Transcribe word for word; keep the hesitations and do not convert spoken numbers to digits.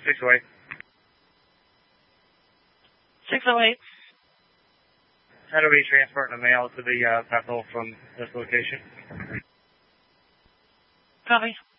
six oh eight. six oh eight. How do we transport the mail to the uh, vessel from this location? Copy.